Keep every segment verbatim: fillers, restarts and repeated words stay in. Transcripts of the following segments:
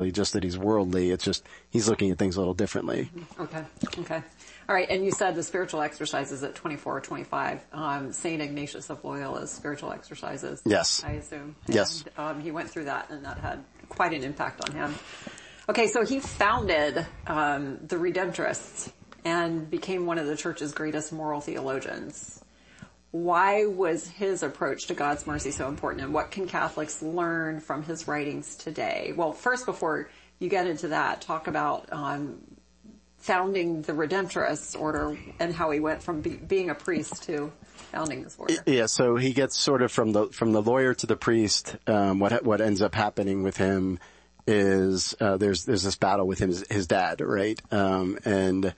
necessarily just that he's worldly. It's just he's looking at things a little differently. Okay. Okay. All right. And you said the spiritual exercises at twenty-four or twenty-five. Um, Saint Ignatius of Loyola's spiritual exercises. Yes. I assume. Yes. And, um, he went through that, and that had quite an impact on him. Okay. So he founded um, the Redemptorists and became one of the church's greatest moral theologians. Why was his approach to God's mercy so important, and what can Catholics learn from his writings today? Well, first, before you get into that, talk about um, founding the Redemptorist order and how he went from be- being a priest to founding this order. Yeah, so he gets sort of from the from the lawyer to the priest. Um, what what ends up happening with him is uh, there's there's this battle with his his dad, right? Um, and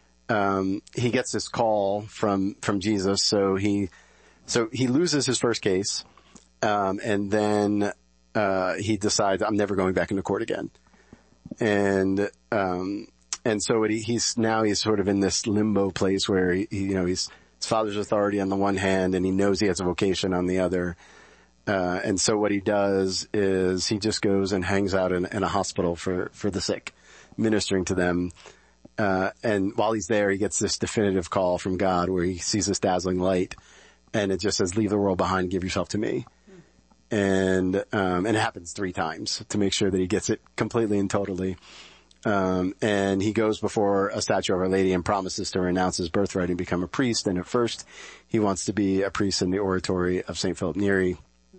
Um, he gets this call from, from Jesus. So he, so he loses his first case. Um, and then, uh, he decides I'm never going back into court again. And, um, and so what he, he's now he's sort of in this limbo place where he, he, you know, he's his father's authority on the one hand and he knows he has a vocation on the other. Uh, and so what he does is he just goes and hangs out in, in a hospital for, for the sick, ministering to them. Uh, and while he's there, he gets this definitive call from God where he sees this dazzling light and it just says, leave the world behind, give yourself to me. Mm. And, um, and it happens three times to make sure that he gets it completely and totally. Um, and he goes before a statue of Our Lady and promises to renounce his birthright and become a priest. And at first he wants to be a priest in the oratory of Saint Philip Neri.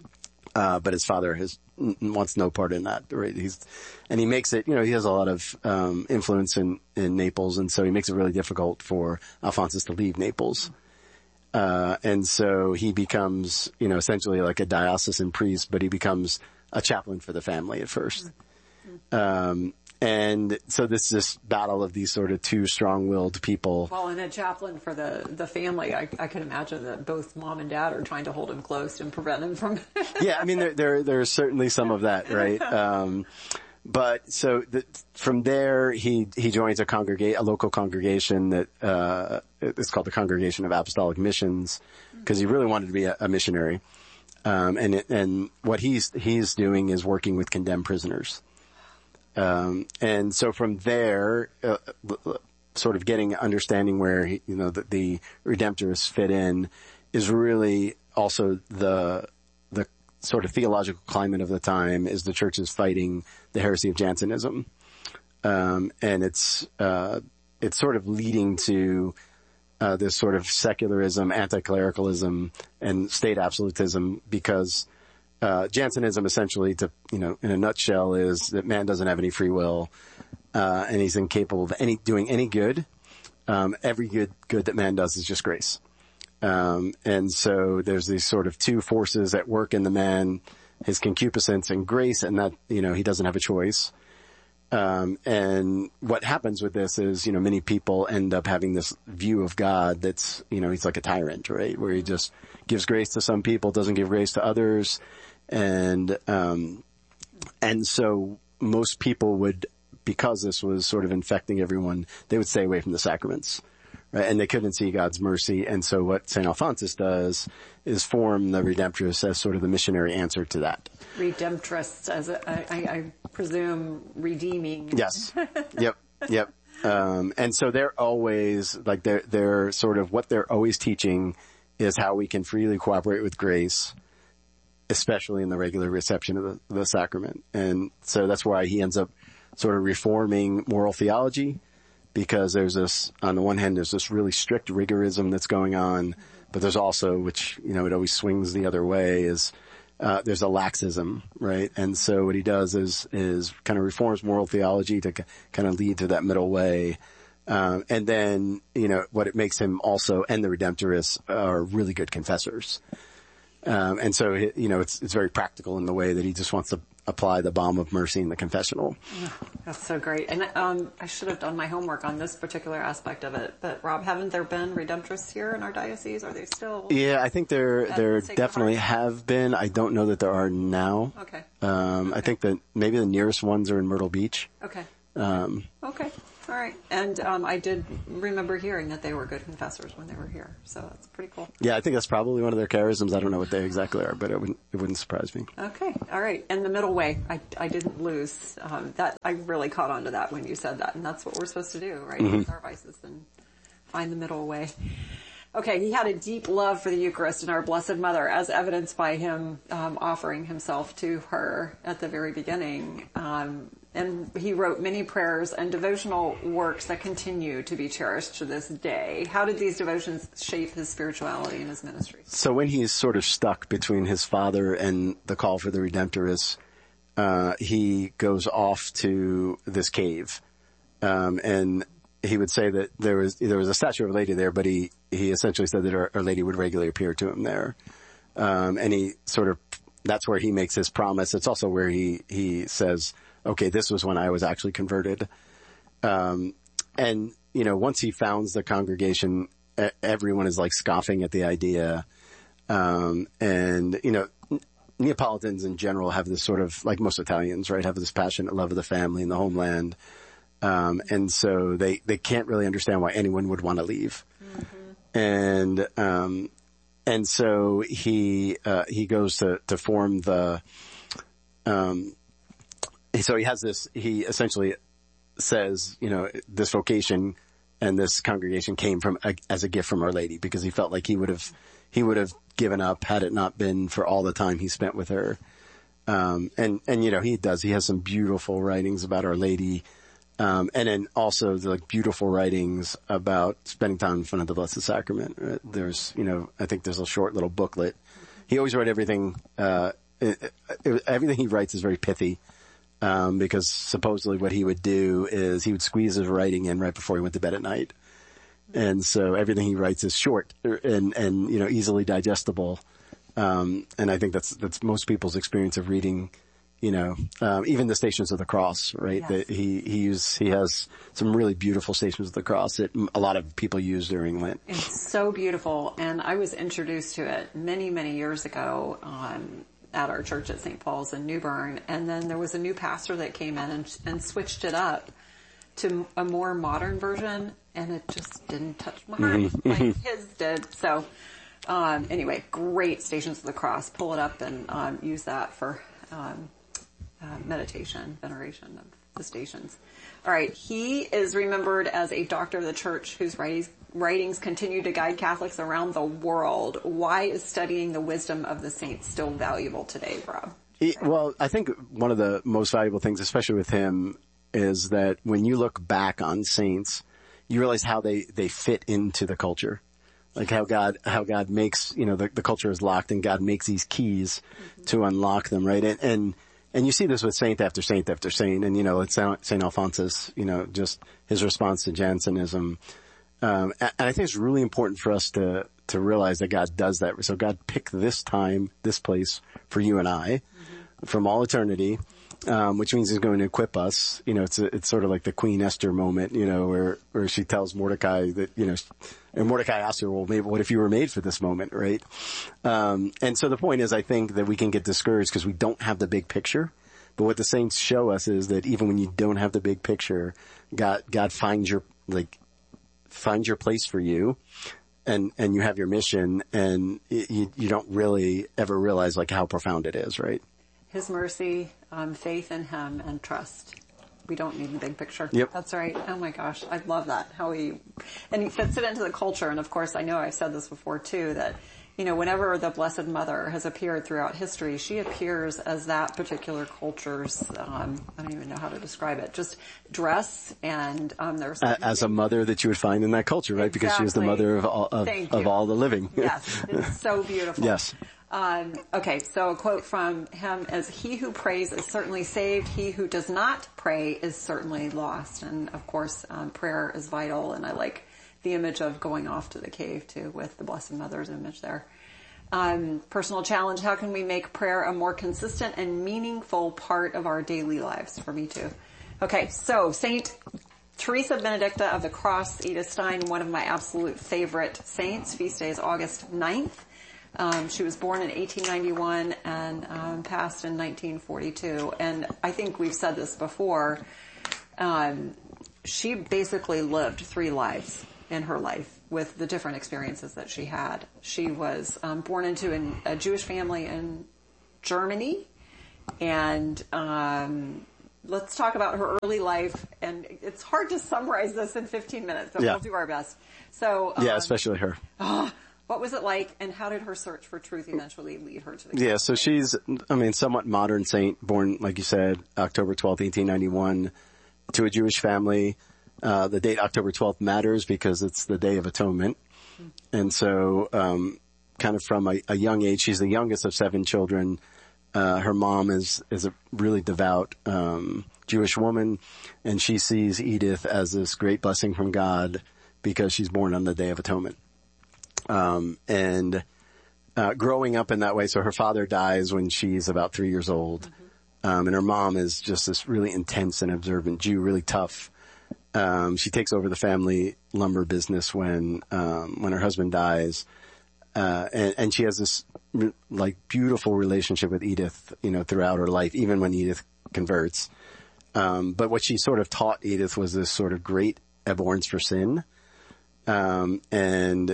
Uh, but his father has, wants no part in that, right? He's, and he makes it, you know, he has a lot of, um, influence in, in Naples. And so he makes it really difficult for Alphonsus to leave Naples. Uh, and so he becomes, you know, essentially like a diocesan priest, but he becomes a chaplain for the family at first. Um, and so this this battle of these sort of two strong-willed people. Well, and a chaplain for the, the family, I, I can imagine that both mom and dad are trying to hold him close and prevent him from... Yeah, I mean, there, there, there's certainly some of that, right? Um, but so the, from there, he, he joins a congregate, a local congregation that, uh, it's called the Congregation of Apostolic Missions, because he really wanted to be a, a missionary. Um, and, it, and what he's, he's doing is working with condemned prisoners. Um, and so from there, uh, sort of getting understanding where, he, you know, the, the Redemptorists fit in is really also the, the sort of theological climate of the time is the church is fighting the heresy of Jansenism. Um, and it's, uh, it's sort of leading to, uh, this sort of secularism, anti-clericalism, and state absolutism because Uh, Jansenism essentially, to, you know, in a nutshell is that man doesn't have any free will, uh, and he's incapable of any, doing any good. Um, every good, good that man does is just grace. Um, and so there's these sort of two forces at work in the man, his concupiscence and grace, and that, you know, he doesn't have a choice. Um, and what happens with this is, you know, many people end up having this view of God that's, you know, he's like a tyrant, right? Where he just gives grace to some people, doesn't give grace to others. And, um, and so most people would, because this was sort of infecting everyone, they would stay away from the sacraments, right? And they couldn't see God's mercy. And so what Saint Alphonsus does is form the Redemptorists as sort of the missionary answer to that. Redemptorists, as a, I, I presume redeeming. Yes. Yep. Yep. Um, and so they're always, like they're, they're sort of, what they're always teaching is how we can freely cooperate with grace, especially in the regular reception of the, the sacrament. And so that's why he ends up sort of reforming moral theology, because there's this, on the one hand, there's this really strict rigorism that's going on, but there's also, which, you know, it always swings the other way, is, uh, there's a laxism, right? And so what he does is, is kind of reforms moral theology to c- kind of lead to that middle way. Um, and then, you know, what it makes him also, and the Redemptorists are really good confessors. Um, and so, you know, it's, it's very practical in the way that he just wants to apply the balm of mercy in the confessional. Oh, that's so great. And, um, I should have done my homework on this particular aspect of it. But Rob, haven't there been Redemptorists here in our diocese? Are they still? Yeah, I think there, there definitely have been. I don't know that there are now. Okay. Um, okay. I think that maybe the nearest ones are in Myrtle Beach. Okay. Um, okay. All right. And um, I did remember hearing that they were good confessors when they were here. So that's pretty cool. Yeah, I think that's probably one of their charisms. I don't know what they exactly are, but it wouldn't, it wouldn't surprise me. Okay. All right. And the middle way, I, I didn't lose. Um, that I really caught on to that when you said that. And that's what we're supposed to do, right? Mm-hmm. Use our vices and find the middle way. Okay, he had a deep love for the Eucharist and our Blessed Mother, as evidenced by him um, offering himself to her at the very beginning. Um, and he wrote many prayers and devotional works that continue to be cherished to this day. How did these devotions shape his spirituality and his ministry? So when he's sort of stuck between his father and the call for the Redemptorists, uh, he goes off to this cave. Um, and he would say that there was, there was a statue of Our Lady there, but he, he essentially said that Our, Our Lady would regularly appear to him there. Um, and he sort of, that's where he makes his promise. It's also where he, he says, okay, this was when I was actually converted. Um, and, you know, once he founds the congregation, everyone is like scoffing at the idea. Um, and, you know, Neapolitans in general have this sort of, like most Italians, right, have this passionate love of the family and the homeland. Um, and so they, they can't really understand why anyone would want to leave. Mm-hmm. And, um, and so he, uh, he goes to, to form the, um, so he has this, he essentially says, you know, this vocation and this congregation came from, a, as a gift from Our Lady, because he felt like he would have, he would have given up had it not been for all the time he spent with her. Um, and, and, you know, he does, he has some beautiful writings about Our Lady. Um, and then also the like, beautiful writings about spending time in front of the Blessed Sacrament. Uh, there's, you know, I think there's a short little booklet. He always wrote everything, uh, it, it, everything he writes is very pithy, um, because supposedly what he would do is he would squeeze his writing in right before he went to bed at night. And so everything he writes is short and, and, you know, easily digestible. Um, and I think that's, that's most people's experience of reading, you know, um, even the Stations of the Cross, right? Yes. That he, he use, he has some really beautiful Stations of the Cross that a lot of people use during Lent. It's so beautiful. And I was introduced to it many, many years ago, um, at our church at Saint Paul's in New Bern. And then there was a new pastor that came in and, and switched it up to a more modern version. And it just didn't touch my heart Mm-hmm. like his did. So, um, anyway, great Stations of the Cross. Pull it up and, um, use that for, um, Uh, meditation, veneration of the Stations. All right. He is remembered as a doctor of the church whose writings, writings continue to guide Catholics around the world. Why is studying the wisdom of the saints still valuable today, Rob? He, well, I think one of the most valuable things, especially with him, is that when you look back on saints, you realize how they, they fit into the culture. Like how God, how God makes, you know, the, the culture is locked and God makes these keys mm-hmm. to unlock them, right? And, and And you see this with saint after saint after saint. And, you know, it's Saint Alphonsus, you know, just his response to Jansenism. Um, and I think it's really important for us to, to realize that God does that. So God picked this time, this place for you and I mm-hmm. from all eternity, um, which means he's going to equip us. You know, it's a, it's sort of like the Queen Esther moment, you know, where, where she tells Mordecai that, you know, and Mordecai asks her, well, maybe what if you were made for this moment, right? Um, and so the point is, I think that we can get discouraged because we don't have the big picture. But what the saints show us is that even when you don't have the big picture, God, God finds your, like, finds your place for you and, and you have your mission and you, you don't really ever realize like how profound it is, right? His mercy, um, faith in him and trust. We don't need the big picture. Yep. That's right. Oh my gosh. I love that. How he, and he fits it into the culture. And of course, I know I've said this before too, that, you know, whenever the Blessed Mother has appeared throughout history, she appears as that particular culture's, um, I don't even know how to describe it, just dress and, um, there's as a mother that you would find in that culture, right? Exactly. Because she is the mother of all, of, of all the living. Yes. It's so beautiful. Yes. Um, okay, so a quote from him is, he who prays is certainly saved. He who does not pray is certainly lost. And of course, um, prayer is vital. And I like the image of going off to the cave too with the Blessed Mother's image there. Um, personal challenge. How can we make prayer a more consistent and meaningful part of our daily lives? For me too. Okay, so Saint Teresa Benedicta of the Cross, Edith Stein, one of my absolute favorite saints. Feast day is August ninth. Um, she was born in eighteen ninety-one and um, passed in nineteen forty-two. And I think we've said this before. Um, she basically lived three lives in her life with the different experiences that she had. She was um, born into an, a Jewish family in Germany, and um, let's talk about her early life. And it's hard to summarize this in fifteen minutes, but yeah. we'll do our best. So um, yeah, especially her. Oh, what was it like, and how did her search for truth eventually lead her to the Yeah, so she's, I mean, somewhat modern saint, born, like you said, October twelfth, eighteen ninety-one, to a Jewish family. Uh, the date October twelfth matters because it's the Day of Atonement. Mm-hmm. And so, um, kind of from a, a young age, she's the youngest of seven children. Uh, her mom is, is a really devout, um, Jewish woman, and she sees Edith as this great blessing from God because she's born on the Day of Atonement. Um, and, uh, growing up in that way, so her father dies when she's about three years old. Mm-hmm. Um, and her mom is just this really intense and observant Jew, really tough. Um, she takes over the family lumber business when, um, when her husband dies. Uh, and, and she has this, like, beautiful relationship with Edith, you know, throughout her life, even when Edith converts. Um, but what she sort of taught Edith was this sort of great abhorrence for sin. Um, and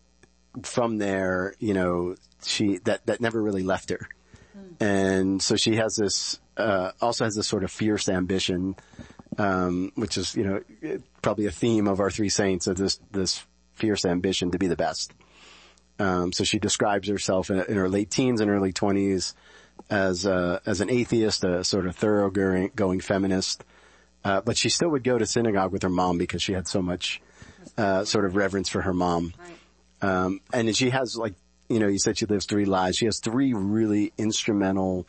from there, you know, she, that, that never really left her. Mm. And so she has this, uh, also has this sort of fierce ambition, um, which is, you know, probably a theme of our three saints, of this, this fierce ambition to be the best. Um, so she describes herself in, in her late teens and early twenties as, uh, as an atheist, a sort of thoroughgoing going feminist. Uh, but she still would go to synagogue with her mom because she had so much, uh, sort of reverence for her mom. Right. Um, and she has, like, you know, you said she lives three lives. She has three really instrumental,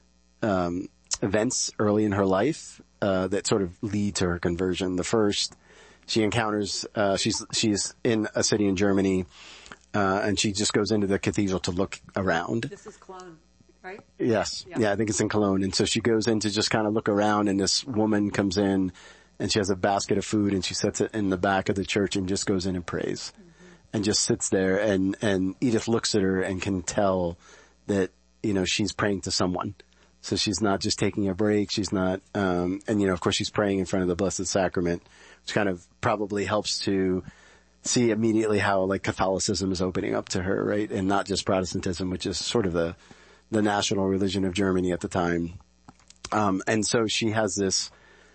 um, events early in her life, uh, that sort of lead to her conversion. The first, she encounters, uh, she's, she's in a city in Germany, uh, and she just goes into the cathedral to look around. This is Cologne, right? Yes. Yeah. yeah, I think it's in Cologne. And so she goes in to just kind of look around, and this woman comes in and she has a basket of food and she sets it in the back of the church and just goes in and prays. Mm-hmm. And just sits there, and, and Edith looks at her and can tell that, you know, she's praying to someone. So she's not just taking a break. She's not, um, and you know, of course she's praying in front of the Blessed Sacrament, which kind of probably helps to see immediately how, like, Catholicism is opening up to her, right? And not just Protestantism, which is sort of the, the national religion of Germany at the time. Um, and so she has this,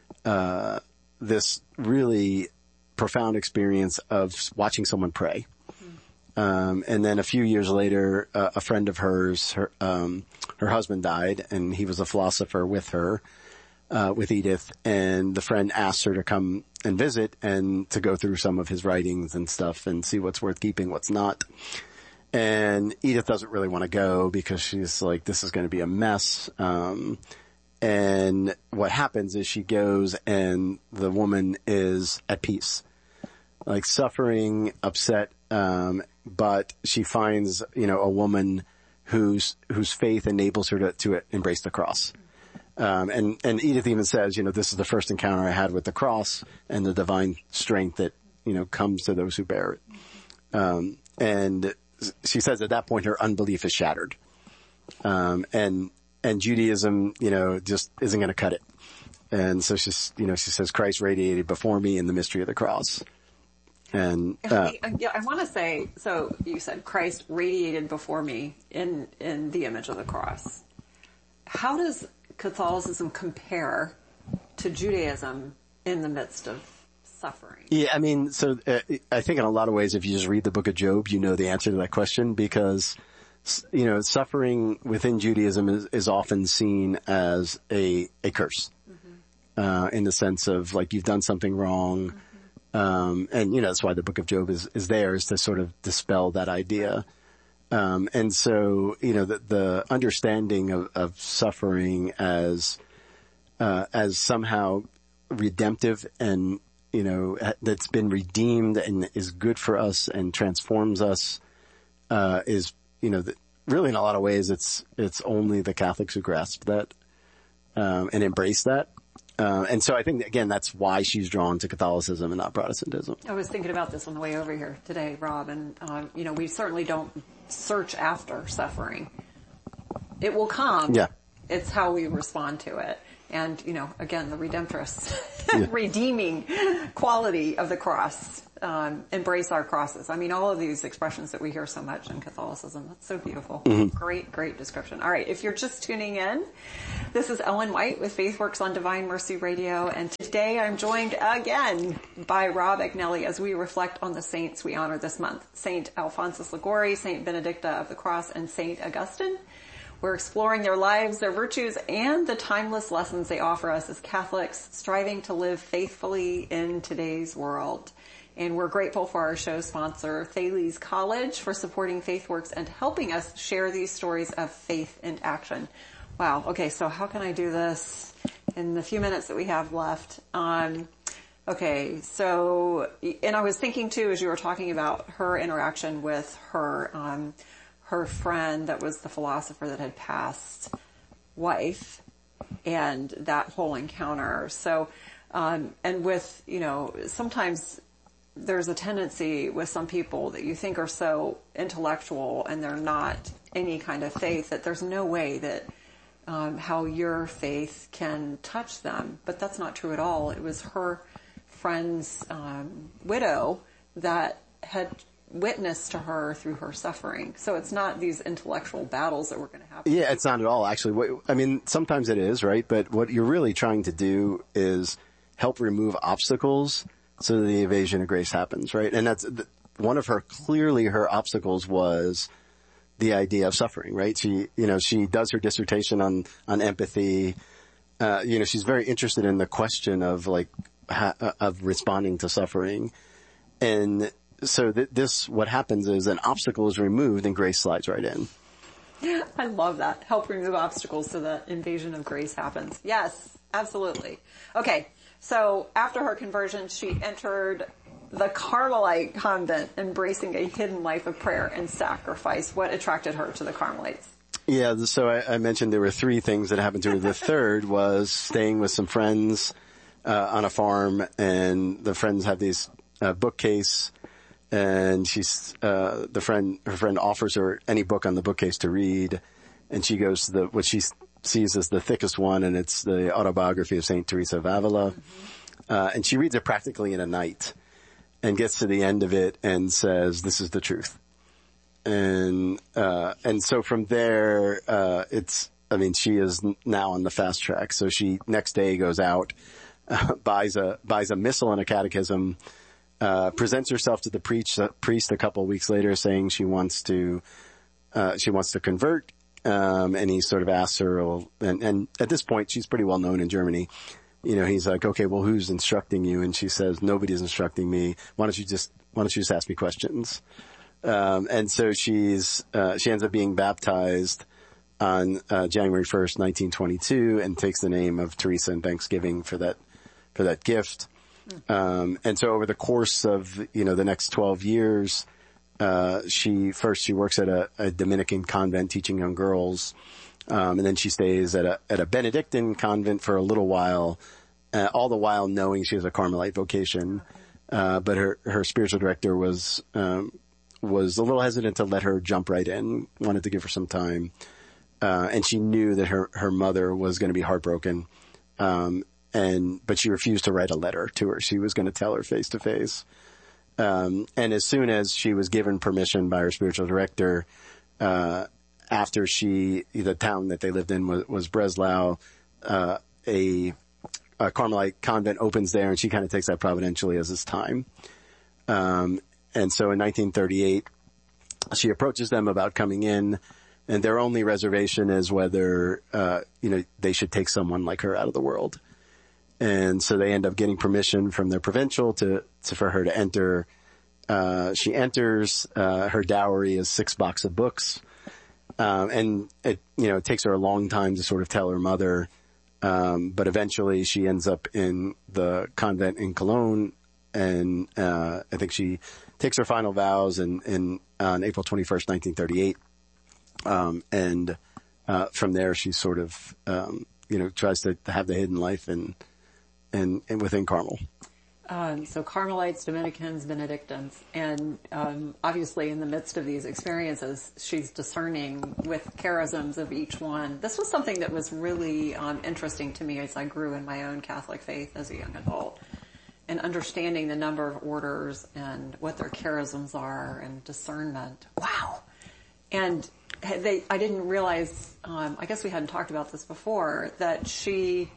uh, this really profound experience of watching someone pray. Mm-hmm. Um, and then a few years later, uh, a friend of hers, her, um, her husband died, and he was a philosopher with her, uh, with Edith, and the friend asked her to come and visit and to go through some of his writings and stuff and see what's worth keeping, what's not. And Edith doesn't really want to go because she's like, this is going to be a mess. Um, and what happens is she goes, and the woman is at peace. Like, suffering, upset, um, but she finds, you know, a woman whose, whose faith enables her to, to embrace the cross. Um, and, and Edith even says, you know, this is the first encounter I had with the cross and the divine strength that, you know, comes to those who bear it. Um, and she says at that point her unbelief is shattered. Um, and, and Judaism, you know, just isn't going to cut it. And so she's, you know, she says, Christ radiated before me in the mystery of the cross. And, uh, yeah, I want to say, so you said Christ radiated before me in, in the image of the cross. How does Catholicism compare to Judaism in the midst of suffering? Yeah, I mean, so uh, I think in a lot of ways, if you just read the book of Job, you know the answer to that question, because, you know, suffering within Judaism is, is often seen as a, a curse, mm-hmm. uh, in the sense of, like, you've done something wrong. Mm-hmm. Um, and, you know, that's why the book of Job is, is there, is to sort of dispel that idea. Um, and so, you know, the, the understanding of, of suffering as, uh, as somehow redemptive and, you know, that's been redeemed and is good for us and transforms us, uh, is, you know, the, really in a lot of ways it's, it's only the Catholics who grasp that, um, and embrace that. Uh, and so I think, again, that's why she's drawn to Catholicism and not Protestantism. I was thinking about this on the way over here today, Rob, and, um, you know, we certainly don't search after suffering. It will come. Yeah. It's how we respond to it. And, you know, again, the redemptress, yeah. redeeming quality of the cross. Um, embrace our crosses. I mean, all of these expressions that we hear so much in Catholicism. That's so beautiful. Mm-hmm. Great, great description. All right. If you're just tuning in, this is Ellen White with FaithWorks on Divine Mercy Radio. And today I'm joined again by Rob Agnelli as we reflect on the saints we honor this month. Saint Alphonsus Liguori, Saint Benedicta of the Cross, and Saint Augustine. We're exploring their lives, their virtues, and the timeless lessons they offer us as Catholics, striving to live faithfully in today's world. And we're grateful for our show sponsor, Thales College, for supporting FaithWorks and helping us share these stories of faith in action. Wow. Okay. So how can I do this in the few minutes that we have left? Um, okay. So, and I was thinking too, as you were talking about her interaction with her, um, her friend that was the philosopher that had passed wife and that whole encounter. So, um, and with, you know, sometimes there's a tendency with some people that you think are so intellectual and they're not any kind of faith that there's no way that um, how your faith can touch them. But that's not true at all. It was her friend's um, widow that had witnessed to her through her suffering. So it's not these intellectual battles that we're going to have. Yeah, it's not at all, actually. What, I mean, sometimes it is, right? But what you're really trying to do is help remove obstacles so the evasion of grace happens, right? And that's one of her, clearly her obstacles was the idea of suffering, right? She, you know, she does her dissertation on, on empathy. Uh, you know, she's very interested in the question of like, ha, of responding to suffering. And so th- this, what happens is an obstacle is removed and grace slides right in. I love that. Help remove obstacles so the invasion of grace happens. Yes, absolutely. Okay. So after her conversion, she entered the Carmelite convent, embracing a hidden life of prayer and sacrifice. What attracted her to the Carmelites? Yeah, so I, I mentioned there were three things that happened to her. The third was staying with some friends uh, on a farm, and the friends have these uh, bookcase, and she's uh, the friend her friend offers her any book on the bookcase to read, and she goes to the what she sees as the thickest one, and it's the autobiography of Saint Teresa of Avila. Mm-hmm. Uh, and she reads it practically in a night and gets to the end of it and says, this is the truth. And, uh, and so from there, uh, it's, I mean, she is now on the fast track. So she next day goes out, uh, buys a, buys a missal and a catechism, uh, presents herself to the priest, uh, priest a couple of weeks later saying she wants to, uh, she wants to convert. Um, and he sort of asks her, well, and, and at this point, she's pretty well known in Germany. You know, he's like, okay, well, who's instructing you? And she says, nobody's instructing me. Why don't you just, why don't you just ask me questions? Um, and so she's, uh, she ends up being baptized on, uh, January first, nineteen twenty-two, and takes the name of Teresa in thanksgiving for that, for that gift. Um, and so over the course of, you know, the next twelve years, Uh, she, first she works at a, a Dominican convent teaching young girls. Um, and then she stays at a, at a Benedictine convent for a little while, uh, all the while knowing she has a Carmelite vocation. Uh, but her, her spiritual director was, um, was a little hesitant to let her jump right in, wanted to give her some time. Uh, and she knew that her, her mother was going to be heartbroken. Um, and, but she refused to write a letter to her. She was going to tell her face to face. Um, and as soon as she was given permission by her spiritual director, uh, after she, the town that they lived in was, was Breslau, uh, a, a Carmelite convent opens there, and she kind of takes that providentially as it's time. Um, and so in nineteen thirty-eight, she approaches them about coming in, and their only reservation is whether, uh, you know, they should take someone like her out of the world. And so they end up getting permission from their provincial to, to for her to enter. Uh, she enters, uh, her dowry is six boxes of books. Um, and it, you know, it takes her a long time to sort of tell her mother. Um, but eventually she ends up in the convent in Cologne. And, uh, I think she takes her final vows in, in, on April twenty-first, nineteen thirty-eight. Um, and, uh, from there she sort of, um, you know, tries to have the hidden life and, and, and within Carmel. Um, so Carmelites, Dominicans, Benedictines, and um, obviously in the midst of these experiences, she's discerning with charisms of each one. This was something that was really um, interesting to me as I grew in my own Catholic faith as a young adult, and understanding the number of orders and what their charisms are and discernment. Wow. And they, I didn't realize, um, I guess we hadn't talked about this before, that she,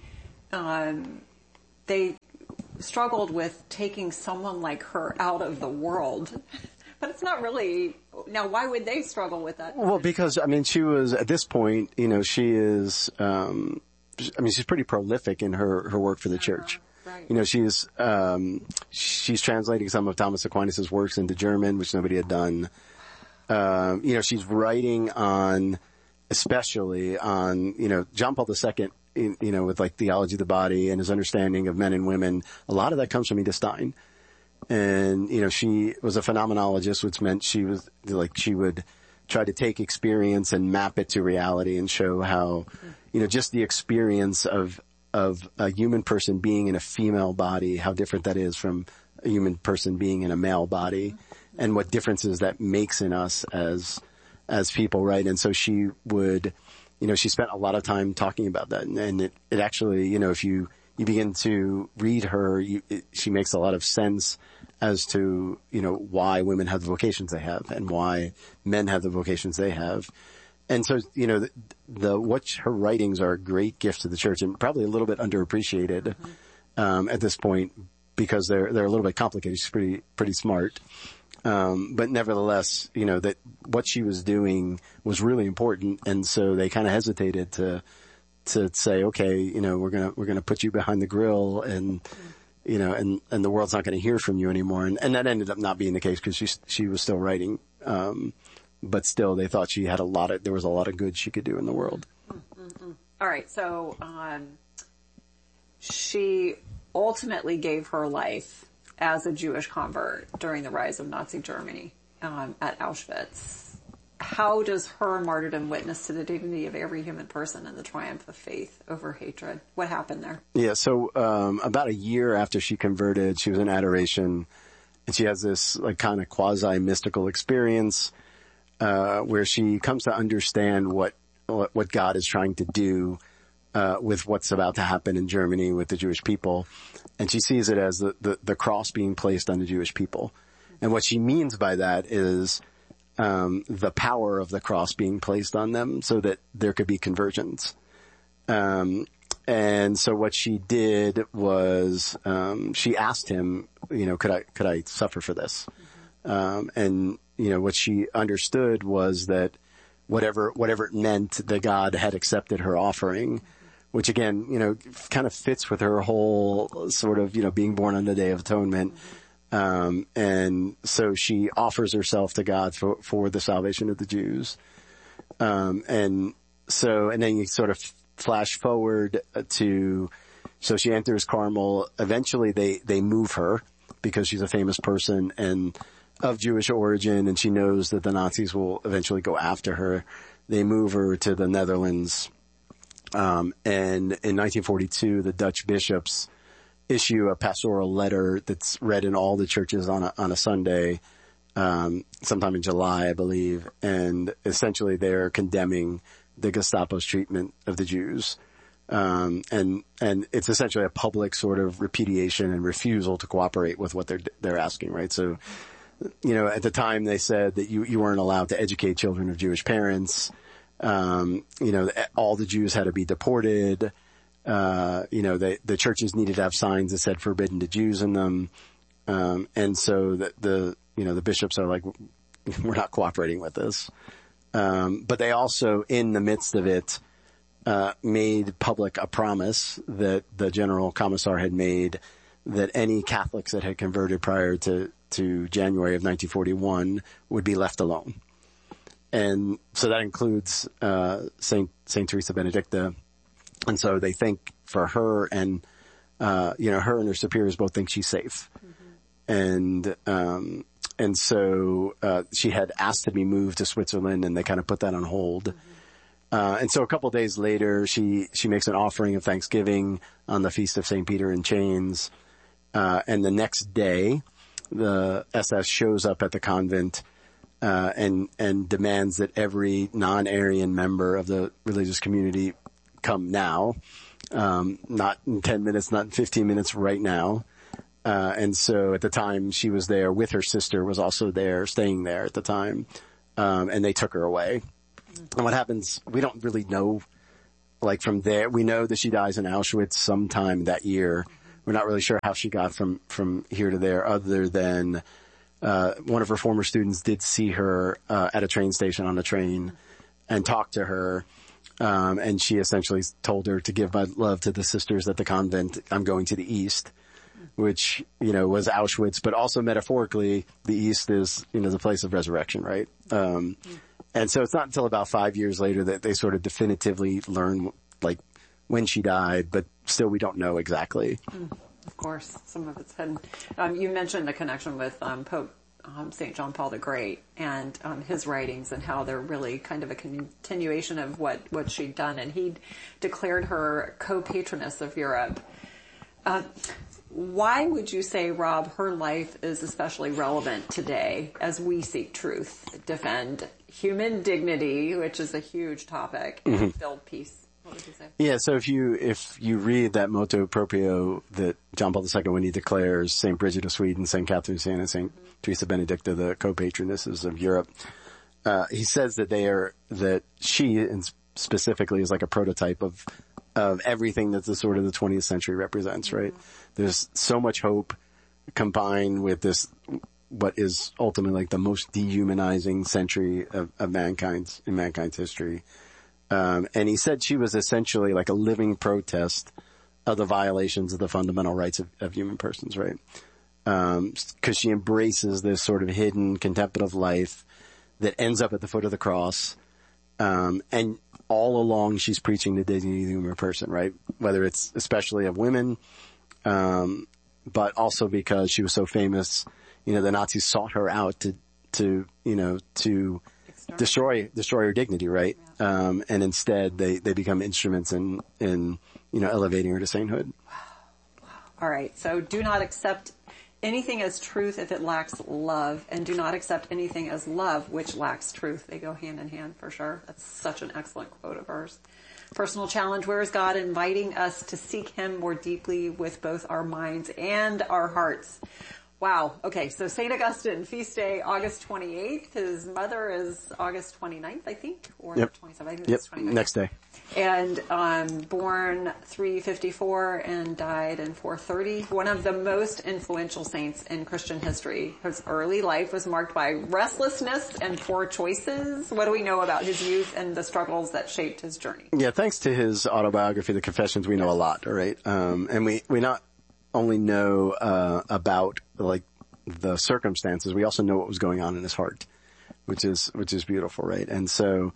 um, they struggled with taking someone like her out of the world. But it's not really, now why would they struggle with that? Well, because, I mean, she was, at this point, you know, she is, um, I mean, she's pretty prolific in her, her work for the church. Right. You know, she's, um, she's translating some of Thomas Aquinas' works into German, which nobody had done. Um, you know, she's writing on, especially on, you know, John Paul the Second, in, you know, with like theology of the body and his understanding of men and women. A lot of that comes from Edith Stein. And, you know, she was a phenomenologist, which meant she was like, she would try to take experience and map it to reality and show how, you know, just the experience of, of a human person being in a female body, how different that is from a human person being in a male body, and what differences that makes in us as, as people, right? And so she would, you know, she spent a lot of time talking about that. And, and it, it actually, you know, if you, you begin to read her, you, it, she makes a lot of sense as to, you know, why women have the vocations they have and why men have the vocations they have. And so, you know, the, the what her writings are a great gift to the church and probably a little bit underappreciated, mm-hmm. um, at this point because they're, they're a little bit complicated. She's pretty, pretty smart. Um, but nevertheless, you know, that what she was doing was really important. And so they kind of hesitated to, to say, okay, you know, we're going to, we're going to put you behind the grill and, you know, and, and the world's not going to hear from you anymore. And, and that ended up not being the case because she, she was still writing. Um, but still they thought she had a lot of, there was a lot of good she could do in the world. Mm-hmm. All right. So, um, she ultimately gave her life as a Jewish convert during the rise of Nazi Germany, um, at Auschwitz. How does her martyrdom witness to the dignity of every human person and the triumph of faith over hatred? What happened there? Yeah, so um about a year after she converted, she was in adoration, and she has this like kind of quasi-mystical experience uh where she comes to understand what what, what God is trying to do uh with what's about to happen in Germany with the Jewish people. And she sees it as the, the, the cross being placed on the Jewish people. And what she means by that is um the power of the cross being placed on them so that there could be conversions. Um and so what she did was um she asked him, you know, could I could I suffer for this? Mm-hmm. Um and you know what she understood was that whatever whatever it meant that God had accepted her offering, which again, you know, kind of fits with her whole sort of, you know, being born on the Day of Atonement. Um, and so she offers herself to God for, for the salvation of the Jews. Um, and so, and then you sort of flash forward to, so she enters Carmel. Eventually they, they move her because she's a famous person and of Jewish origin, and she knows that the Nazis will eventually go after her. They move her to the Netherlands. Um, and in nineteen forty-two, the Dutch bishops issue a pastoral letter that's read in all the churches on a, on a Sunday, um, sometime in July, I believe. And essentially they're condemning the Gestapo's treatment of the Jews. Um, and, and it's essentially a public sort of repudiation and refusal to cooperate with what they're, they're asking, right? So, you know, at the time they said that you, you weren't allowed to educate children of Jewish parents. Um, you know, all the Jews had to be deported. Uh, you know, they, the churches needed to have signs that said forbidden to Jews in them. Um, and so the, the, you know, the bishops are like, we're not cooperating with this. Um, but they also, in the midst of it, uh, made public a promise that the General Commissar had made that any Catholics that had converted prior to, to January of nineteen forty-one would be left alone. And so that includes, uh, Saint, Saint Teresa Benedicta. And so they think for her and, uh, you know, her and her superiors both think she's safe. Mm-hmm. And, um, and so, uh, she had asked to be moved to Switzerland and they kind of put that on hold. Mm-hmm. Uh, and so a couple of days later, she, she makes an offering of Thanksgiving on the Feast of Saint Peter in Chains. Uh, and the next day, the S S shows up at the convent, uh, and, and demands that every non-Aryan member of the religious community come now. Um, not in ten minutes, not in fifteen minutes, right now. Uh, and so at the time she was there with her sister, was also there, staying there at the time. Um, and they took her away. And what happens, we don't really know, like from there, we know that she dies in Auschwitz sometime that year. We're not really sure how she got from, from here to there, other than, uh, one of her former students did see her, uh, at a train station on a train and talk to her. Um, and she essentially told her to give my love to the sisters at the convent. I'm going to the East, which, you know, was Auschwitz, but also metaphorically, the East is, you know, the place of resurrection, right? Um, and so it's not until about five years later that they sort of definitively learn, like, when she died, but still we don't know exactly. Mm, of course, some of it's hidden. Um, you mentioned the connection with um, Pope Um, Saint John Paul the Great and um, his writings and how they're really kind of a continuation of what, what she'd done. And he declared her co-patroness of Europe. Uh, why would you say, Rob, her life is especially relevant today as we seek truth, defend human dignity, which is a huge topic, and mm-hmm. build peace? What would you say? Yeah, so if you if you read that motu proprio that John Paul the Second, when he declares Saint Bridget of Sweden, Saint Catherine of Siena, Saint mm-hmm. Teresa Benedicta, the co-patronesses of Europe, uh, he says that they are, that she and specifically is like a prototype of of everything that the sort of the twentieth century represents, right? Mm-hmm. There's so much hope combined with this, what is ultimately like the most dehumanizing century of, of mankind's, in mankind's history. Um, and he said she was essentially like a living protest of the violations of the fundamental rights of, of human persons, right? Um, cause she embraces this sort of hidden contemplative life that ends up at the foot of the cross. Um, and all along she's preaching the dignity of the human person, right? Whether it's especially of women, um, but also because she was so famous, you know, the Nazis sought her out to, to, you know, to, destroy destroy her dignity, right? Yeah. Um, and instead they, they become instruments in, in, you know, elevating her to sainthood. Wow. Wow. All right. So do not accept anything as truth if it lacks love, and do not accept anything as love which lacks truth. They go hand in hand for sure. That's such an excellent quote of hers. Personal challenge. Where is God inviting us to seek him more deeply with both our minds and our hearts? Wow. Okay. So Saint Augustine, feast day, August twenty-eighth. His mother is August twenty-ninth, I think, or yep. twenty-seventh. I think yep. it's twenty-ninth. Next day. And, um, born three fifty-four and died in four thirty. One of the most influential saints in Christian history. His early life was marked by restlessness and poor choices. What do we know about his youth and the struggles that shaped his journey? Yeah. Thanks to his autobiography, The Confessions, we know yes. a lot, right? Um, and we, we not, only know uh about like the circumstances, we also know what was going on in his heart, which is which is beautiful, right? And so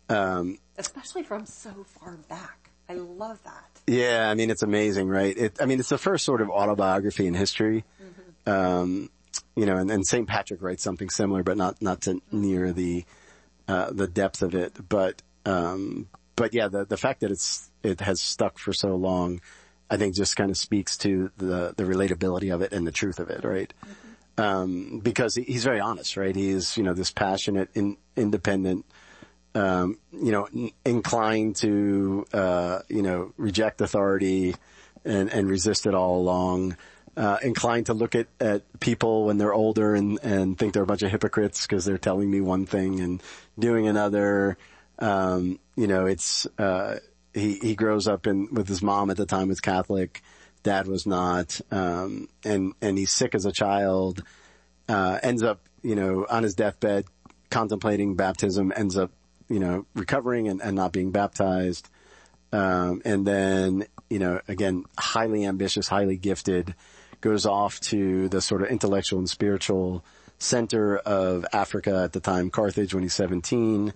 um especially from so far back. I love that. Yeah, I mean it's amazing, right? It I mean it's the first sort of autobiography in history. Mm-hmm. Um you know, and, and Saint Patrick writes something similar, but not not to mm-hmm. near the uh the depth of it. But um but yeah, the the fact that it's it has stuck for so long, I think just kind of speaks to the, the relatability of it and the truth of it, right? Mm-hmm. Um, because he, he's very honest, right? He's, you know, this passionate, in, independent, um, you know, n- inclined to, uh, you know, reject authority and, and resist it all along, uh, inclined to look at, at people when they're older and, and think they're a bunch of hypocrites because they're telling me one thing and doing another. Um, you know, it's, uh, He, he grows up in, with his mom at the time was Catholic, dad was not, um, and, and he's sick as a child, uh, ends up, you know, on his deathbed contemplating baptism, ends up, you know, recovering and, and not being baptized. Um, and then, you know, again, highly ambitious, highly gifted, goes off to the sort of intellectual and spiritual center of Africa at the time, Carthage, when he's seventeen.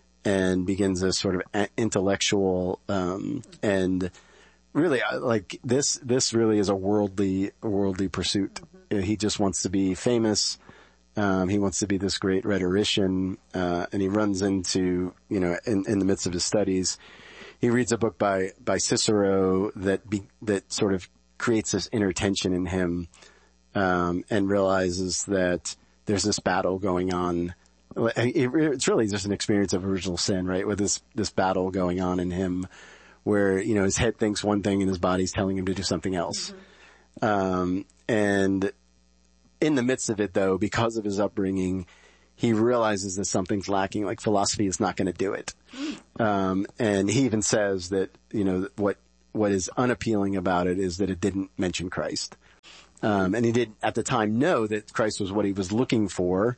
And begins this sort of intellectual, um, and really like this, this really is a worldly, worldly pursuit. Mm-hmm. He just wants to be famous. Um, he wants to be this great rhetorician, uh, and he runs into, you know, in, in the midst of his studies, he reads a book by, by Cicero that be, that sort of creates this inner tension in him, um, and realizes that there's this battle going on. It's really just an experience of original sin, right? With this, this battle going on in him where, you know, his head thinks one thing and his body's telling him to do something else. Mm-hmm. Um, and in the midst of it though, because of his upbringing, he realizes that something's lacking, like philosophy is not going to do it. Um, and he even says that, you know, what, what is unappealing about it is that it didn't mention Christ. Um, and he didn't at the time know that Christ was what he was looking for.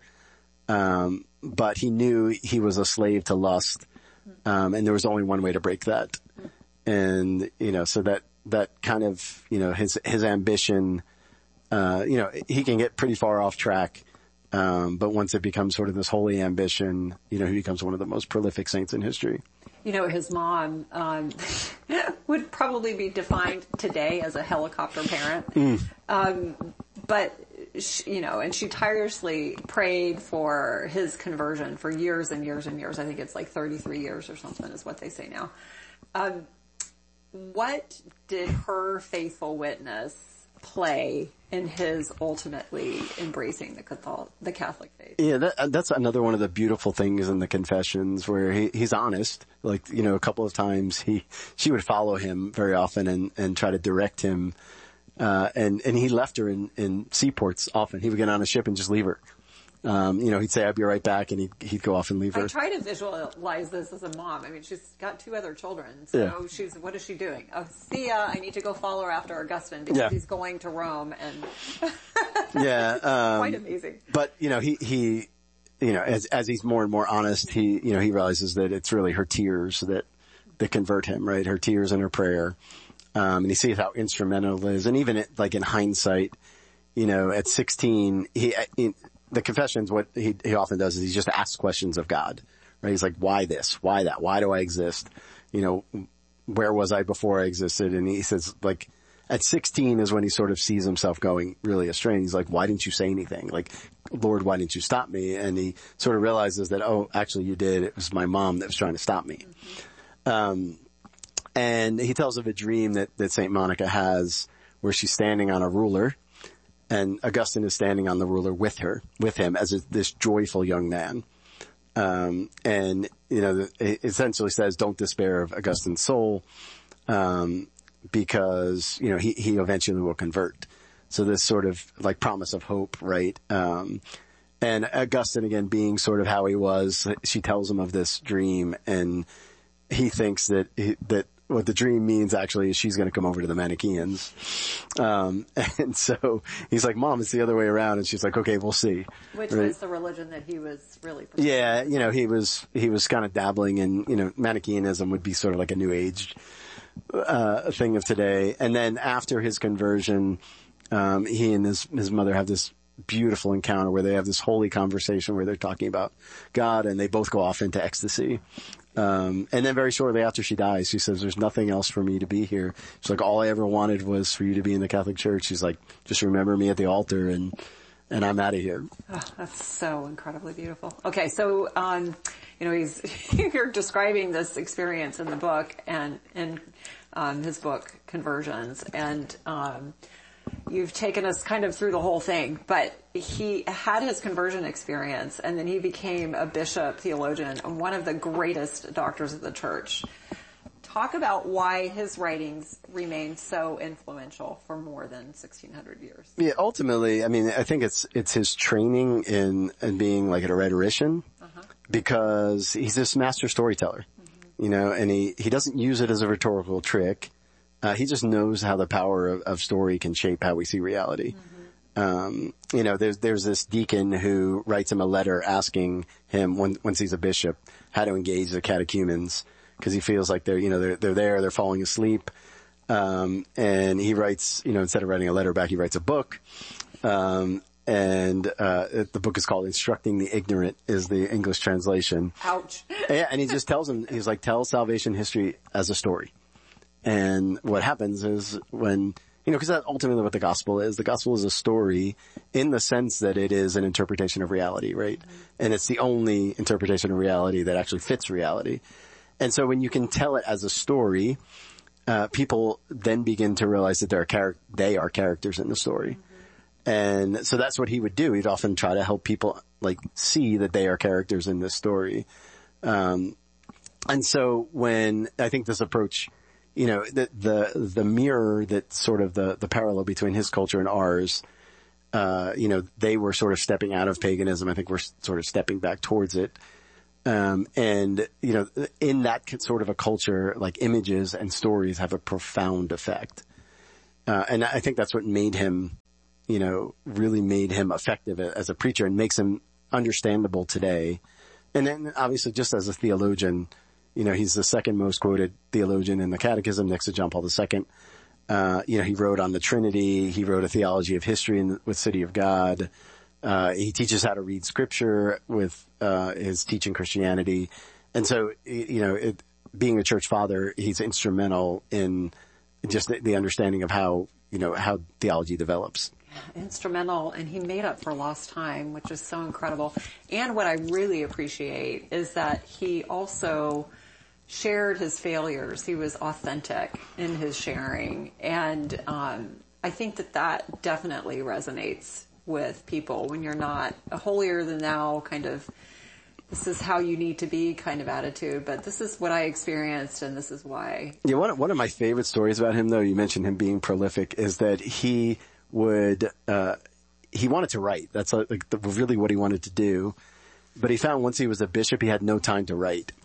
Um, but he knew he was a slave to lust. Um, and there was only one way to break that. And, you know, so that, that kind of, you know, his, his ambition, uh, you know, he can get pretty far off track. Um, but once it becomes sort of this holy ambition, you know, he becomes one of the most prolific saints in history. You know, his mom, um, would probably be defined today as a helicopter parent. Mm. Um, but, she, you know, and she tirelessly prayed for his conversion for years and years and years. I think it's like thirty-three years or something is what they say now. Um, what did her faithful witness play in his ultimately embracing the Catholic, the Catholic faith? Yeah, that, that's another one of the beautiful things in the Confessions where he, he's honest. Like, you know, a couple of times he, she would follow him very often and, and try to direct him. Uh, and, and he left her in, in seaports often. He would get on a ship and just leave her. Um, you know, he'd say, I'll be right back, and he'd, he'd go off and leave her. I try to visualize this as a mom. I mean, she's got two other children, so yeah. she's, what is she doing? Oh, see ya, I need to go follow her after Augustine because yeah. he's going to Rome, and yeah, um, quite amazing. But, you know, he, he, you know, as, as he's more and more honest, he, you know, he realizes that it's really her tears that, that convert him, right? Her tears and her prayer. Um, and he sees how instrumental it is. And even it, like in hindsight, you know, at sixteen, he, he the Confessions, what he, he often does is he just asks questions of God, right? He's like, why this? Why that? Why do I exist? You know, where was I before I existed? And he says, like, at sixteen is when he sort of sees himself going really astray. And he's like, why didn't you say anything? Like, Lord, why didn't you stop me? And he sort of realizes that, oh, actually you did. It was my mom that was trying to stop me. Mm-hmm. Um, and he tells of a dream that, that Saint Monica has where she's standing on a ruler. And Augustine is standing on the ruler with her, with him as a, this joyful young man. Um, and, you know, it essentially says, don't despair of Augustine's soul, um, because, you know, he, he eventually will convert. So this sort of like promise of hope, right? Um, and Augustine, again, being sort of how he was, she tells him of this dream, and he thinks that, he, that, what the dream means actually is she's going to come over to the Manichaeans. Um, and so he's like, Mom, it's the other way around. And she's like, okay, we'll see. Which right? was the religion that he was really pursuing. Yeah, you know, he was, he was kind of dabbling in, you know, Manichaeanism would be sort of like a new age, uh, thing of today. And then after his conversion, um, he and his, his mother have this beautiful encounter where they have this holy conversation where they're talking about God, and they both go off into ecstasy. Um, and then very shortly after she dies, she says, there's nothing else for me to be here. She's like, all I ever wanted was for you to be in the Catholic Church. She's like, just remember me at the altar, and, and I'm out of here. Oh, that's so incredibly beautiful. Okay. So, um, you know, he's, you're describing this experience in the book and, in, um, his book, Conversions. And, um, you've taken us kind of through the whole thing, but he had his conversion experience, and then he became a bishop, theologian, and one of the greatest doctors of the church. Talk about why his writings remained so influential for more than sixteen hundred years. Yeah, ultimately, I mean, I think it's it's his training in, in being like a rhetorician, uh-huh. because he's this master storyteller, mm-hmm. you know, and he, he doesn't use it as a rhetorical trick. Uh, he just knows how the power of, of story can shape how we see reality. Mm-hmm. Um, you know, there's, there's this deacon who writes him a letter asking him, when, once he's a bishop, how to engage the catechumens, because he feels like they're, you know, they're, they're there, they're falling asleep. Um, and he writes, you know, instead of writing a letter back, he writes a book. Um, and, uh, the book is called Instructing the Ignorant, is the English translation. Ouch. Yeah, and he just tells him, he's like, tell salvation history as a story. And what happens is when, you know, because that's ultimately what the gospel is. The gospel is a story in the sense that it is an interpretation of reality, right? Mm-hmm. And it's the only interpretation of reality that actually fits reality. And so when you can tell it as a story, uh, people then begin to realize that they're char- they are characters in the story. Mm-hmm. And so that's what he would do. He'd often try to help people like see that they are characters in this story. Um, and so when I think this approach, you know, the, the, the mirror that sort of the, the parallel between his culture and ours, uh, you know, they were sort of stepping out of paganism. I think we're sort of stepping back towards it. Um, and, you know, in that sort of a culture, like images and stories have a profound effect. Uh, and I think that's what made him, you know, really made him effective as a preacher and makes him understandable today. And then obviously just as a theologian, you know, he's the second most quoted theologian in the Catechism next to John Paul the Second. Uh, you know, he wrote on the Trinity. He wrote a theology of history in, with City of God. Uh, he teaches how to read scripture with, uh, his teaching Christianity. And so, you know, it, being a church father, he's instrumental in just the, the understanding of how, you know, how theology develops. Instrumental, and he made up for lost time, which is so incredible. And what I really appreciate is that he also shared his failures. He was authentic in his sharing. And, um, I think that that definitely resonates with people when you're not a holier than thou kind of, this is how you need to be kind of attitude, but this is what I experienced and this is why. Yeah, one, one of my favorite stories about him, though, you mentioned him being prolific, is that he would, uh, he wanted to write. That's like the, really what he wanted to do. But he found once he was a bishop, he had no time to write.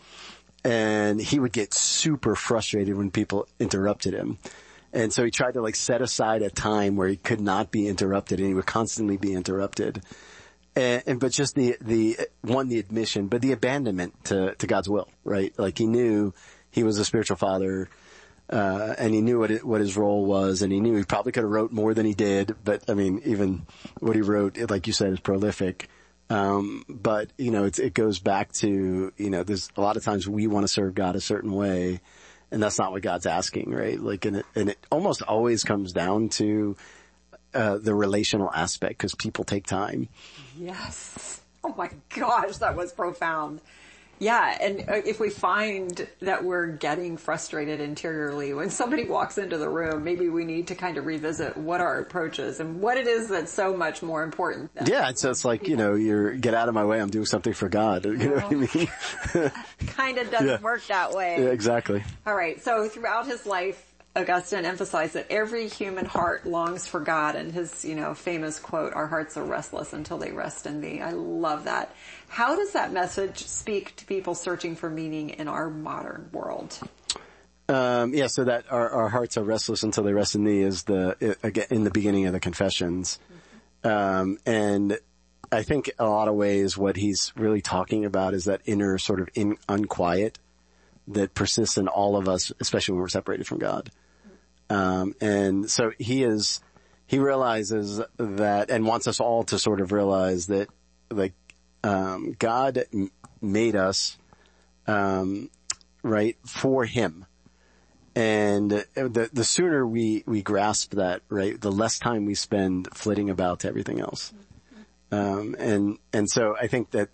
And he would get super frustrated when people interrupted him. And so he tried to like set aside a time where he could not be interrupted, and he would constantly be interrupted. And, and but just the, the, one, the admission, but the abandonment to, to God's will, right? Like he knew he was a spiritual father, uh, and he knew what it, what his role was, and he knew he probably could have wrote more than he did, but I mean, even what he wrote, like you said, is prolific. Um, but, you know, it's, it goes back to, you know, there's a lot of times we want to serve God a certain way, and that's not what God's asking, right? Like, and it, and it almost always comes down to, uh, the relational aspect, because people take time. Yes. Oh my gosh, that was profound. Yeah, and if we find that we're getting frustrated interiorly, when somebody walks into the room, maybe we need to kind of revisit what our approach is and what it is that's so much more important than Yeah, it's just like, you know, you're, get out of my way, I'm doing something for God. You know what I mean? Kind of doesn't Yeah. work that way. Yeah, exactly. All right, so throughout his life, Augustine emphasized that every human heart longs for God, and his, you know, famous quote, "Our hearts are restless until they rest in thee." I love that. How does that message speak to people searching for meaning in our modern world? Um, yeah, so that our, our hearts are restless until they rest in thee is the, again, in the beginning of the Confessions. Mm-hmm. Um, and I think a lot of ways what he's really talking about is that inner sort of in, unquiet that persists in all of us, especially when we're separated from God. Um, and so he is, he realizes that, and wants us all to sort of realize that, like, um, God m- made us, um, right, for him. And the, the sooner we, we grasp that, right, the less time we spend flitting about to everything else. Um, and, and so I think that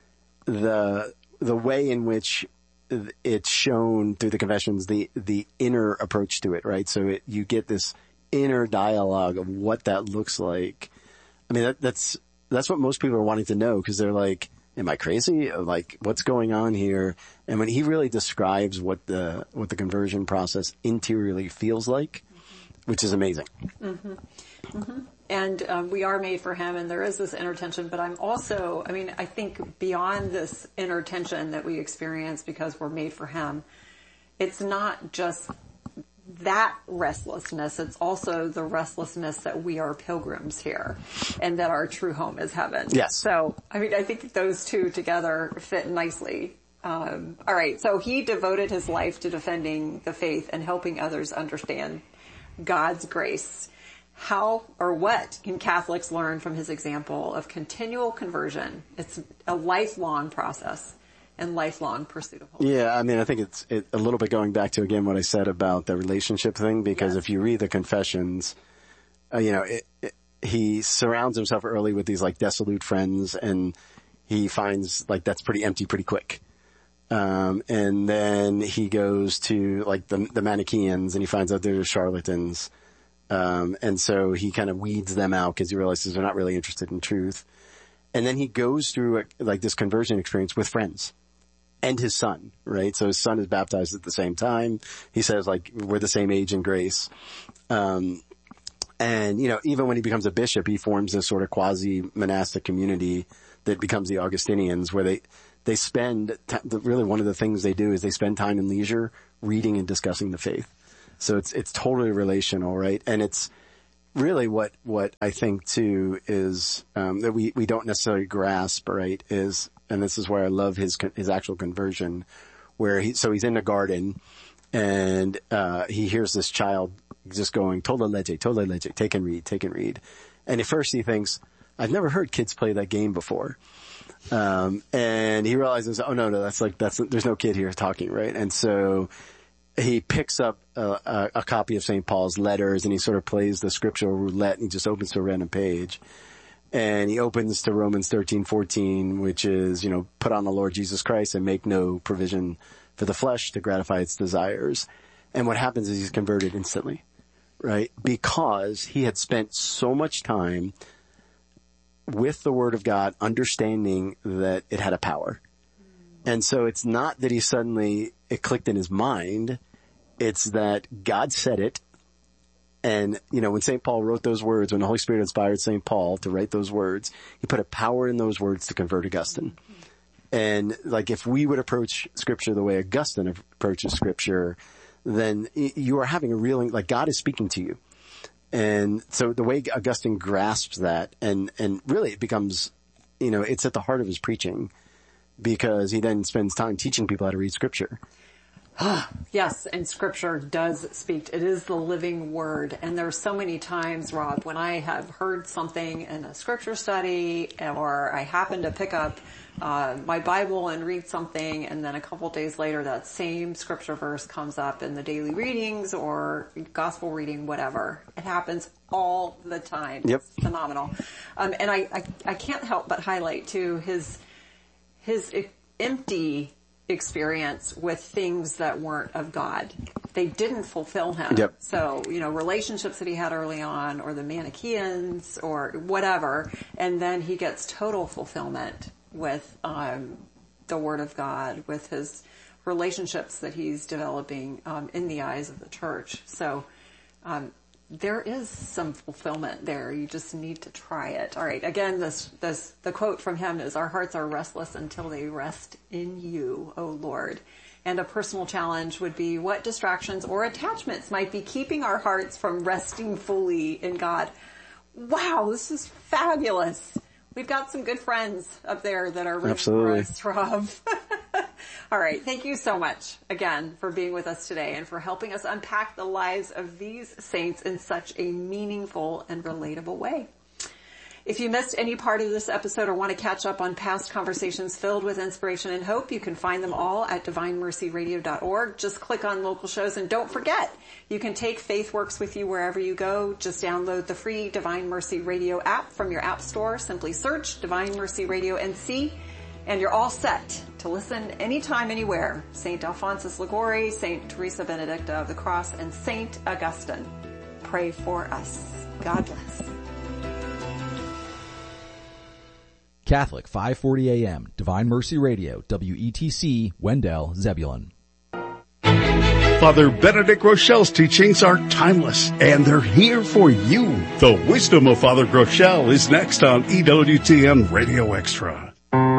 the, the way in which it's shown through the Confessions, the, the inner approach to it, right? So it, you get this inner dialogue of what that looks like. I mean, that, that's, that's what most people are wanting to know, because they're like, am I crazy? Like, what's going on here? And when he really describes what the, what the conversion process interiorly feels like, mm-hmm. which is amazing. Mm-hmm. Mm-hmm. And um, we are made for him, and there is this inner tension, but I'm also, I mean, I think beyond this inner tension that we experience because we're made for him, it's not just that restlessness, it's also the restlessness that we are pilgrims here and that our true home is heaven. Yes. So, I mean, I think those two together fit nicely. Um, all right, so he devoted his life to defending the faith and helping others understand God's grace. How or what can Catholics learn from his example of continual conversion? It's a lifelong process and lifelong pursuit of holiness. Yeah, I mean, I think it's it, a little bit going back to, again, what I said about the relationship thing, because yes. if you read the Confessions, uh, you know, it, it, he surrounds himself early with these, like, dissolute friends, and he finds, like, that's pretty empty pretty quick. Um, and then he goes to like the, the Manichaeans and he finds out they're charlatans. Um, and so he kind of weeds them out because he realizes they're not really interested in truth. And then he goes through a, like this conversion experience with friends and his son, right? So his son is baptized at the same time. He says like, we're the same age in grace. Um, and you know, even when he becomes a bishop, he forms this sort of quasi-monastic community that becomes the Augustinians, where they, They spend, really one of the things they do is they spend time in leisure reading and discussing the faith. So it's, it's totally relational, right? And it's really what, what I think too is, um, that we, we don't necessarily grasp, right? Is, and this is where I love his, his actual conversion, where he, so he's in the garden and, uh, he hears this child just going, tolle lege, tolle lege, take and read, take and read. And at first he thinks, I've never heard kids play that game before. Um, and he realizes, oh no, no, that's like, that's, there's no kid here talking, right? And so he picks up a, a, a copy of Saint Paul's letters and he sort of plays the scriptural roulette and he just opens to a random page. And he opens to Romans thirteen fourteen, which is, you know, put on the Lord Jesus Christ and make no provision for the flesh to gratify its desires. And what happens is he's converted instantly, right? Because he had spent so much time with the Word of God, understanding that it had a power. And so it's not that he suddenly, it clicked in his mind. It's that God said it. And, you know, when Saint Paul wrote those words, when the Holy Spirit inspired Saint Paul to write those words, he put a power in those words to convert Augustine. And like if we would approach Scripture the way Augustine approaches Scripture, then you are having a real, like God is speaking to you. And so the way Augustine grasps that, and, and really it becomes, you know, it's at the heart of his preaching, because he then spends time teaching people how to read Scripture. Yes, and Scripture does speak. It is the living Word. And there's so many times, Rob, when I have heard something in a Scripture study, or I happen to pick up uh my Bible and read something, and then a couple days later that same Scripture verse comes up in the daily readings or gospel reading, whatever. It happens all the time. Yep. It's phenomenal. Um, and I, I, I can't help but highlight too his, his empty experience with things that weren't of God. They didn't fulfill him. Yep. So, you know, relationships that he had early on, or the Manichaeans or whatever, and then he gets total fulfillment with um the Word of God, with his relationships that he's developing um in the eyes of the church. So um there is some fulfillment there. You just need to try it. All right. Again, this, this, the quote from him is, our hearts are restless until they rest in you, O Lord. And a personal challenge would be, what distractions or attachments might be keeping our hearts from resting fully in God? Wow, this is fabulous. We've got some good friends up there that are rooting Absolutely. for us, Rob. All right. Thank you so much again for being with us today and for helping us unpack the lives of these saints in such a meaningful and relatable way. If you missed any part of this episode or want to catch up on past conversations filled with inspiration and hope, you can find them all at divine mercy radio dot org. Just click on local shows, and don't forget, you can take FaithWorks with you wherever you go. Just download the free Divine Mercy Radio app from your app store. Simply search Divine Mercy Radio N C, and you're all set to listen anytime, anywhere. Saint Alphonsus Liguori, Saint Teresa Benedicta of the Cross, and Saint Augustine. Pray for us. God bless. Catholic five forty A M, Divine Mercy Radio, W E T C, Wendell, Zebulon. Father Benedict Groeschel's teachings are timeless, and they're here for you. The Wisdom of Father Groeschel is next on E W T N Radio Extra.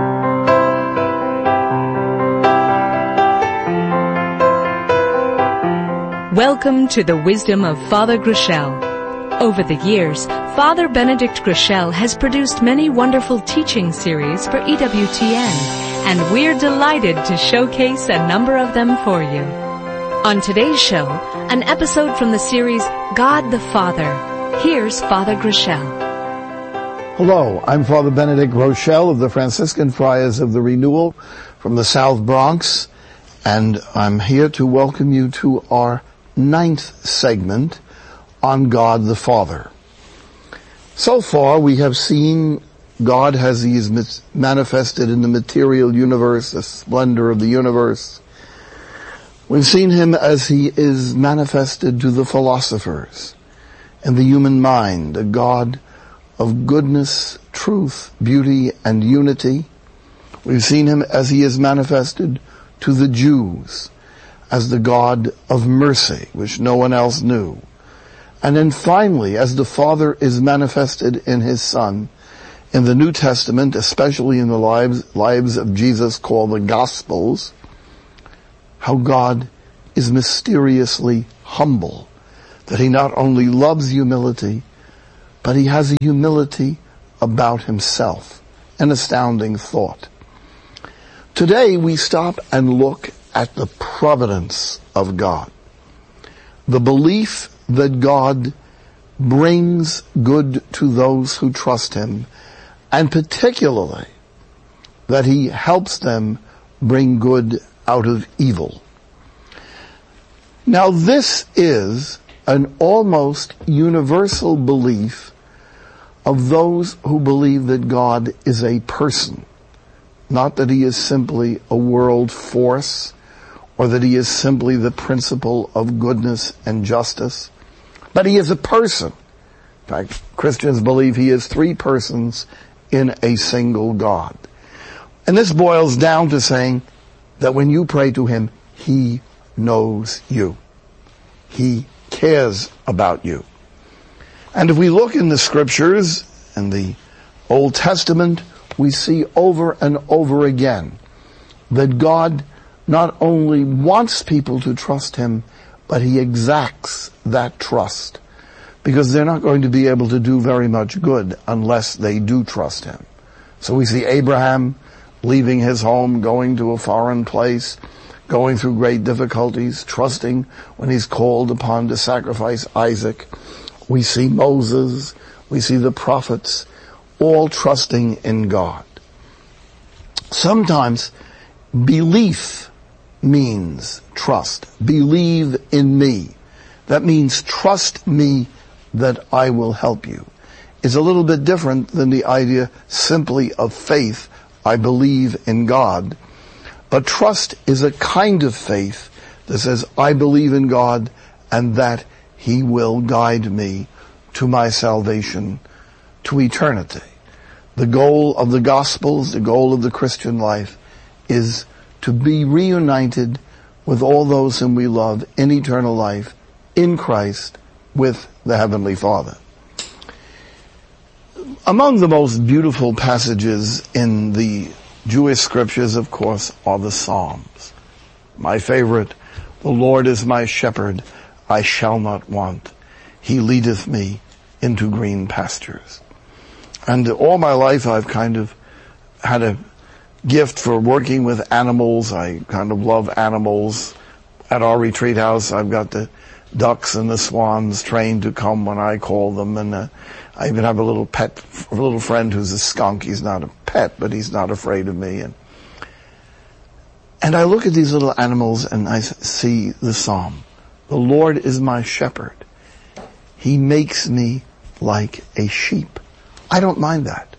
Welcome to the Wisdom of Father Groeschel. Over the years, Father Benedict Groeschel has produced many wonderful teaching series for E W T N, and we're delighted to showcase a number of them for you. On today's show, an episode from the series God the Father. Here's Father Groeschel. Hello, I'm Father Benedict Groeschel of the Franciscan Friars of the Renewal from the South Bronx, and I'm here to welcome you to our ninth segment on God the Father. So far we have seen God as he is manifested in the material universe, the splendor of the universe. We've seen him as he is manifested to the philosophers and the human mind, a God of goodness, truth, beauty, and unity. We've seen him as he is manifested to the Jews, as the God of mercy, which no one else knew. And then finally, as the Father is manifested in his Son, in the New Testament, especially in the lives, lives of Jesus called the Gospels, how God is mysteriously humble, that he not only loves humility, but he has a humility about himself. An astounding thought. Today we stop and look at the providence of God. The belief that God brings good to those who trust him, and particularly that he helps them bring good out of evil. Now this is an almost universal belief of those who believe that God is a person, not that he is simply a world force, or that he is simply the principle of goodness and justice, but he is a person. In fact, Christians believe he is three persons in a single God. And this boils down to saying that when you pray to him, he knows you. He cares about you. And if we look in the scriptures, in the Old Testament, we see over and over again that God not only wants people to trust him, but he exacts that trust, because they're not going to be able to do very much good unless they do trust him. So we see Abraham leaving his home, going to a foreign place, going through great difficulties, trusting when he's called upon to sacrifice Isaac. We see Moses, we see the prophets, all trusting in God. Sometimes belief means trust. Believe in me. That means trust me that I will help you. It's a little bit different than the idea simply of faith. I believe in God. But trust is a kind of faith that says, I believe in God and that he will guide me to my salvation, to eternity. The goal of the Gospels, the goal of the Christian life, is to be reunited with all those whom we love in eternal life, in Christ, with the Heavenly Father. Among the most beautiful passages in the Jewish scriptures, of course, are the Psalms. My favorite, the Lord is my shepherd, I shall not want. He leadeth me into green pastures. And all my life I've kind of had a gift for working with animals. I kind of love animals. At our retreat house, I've got the ducks and the swans trained to come when I call them, and uh, I even have a little pet, a little friend who's a skunk. He's not a pet, but he's not afraid of me. And and I look at these little animals and I see the psalm. The Lord is my shepherd. He makes me like a sheep. I don't mind that,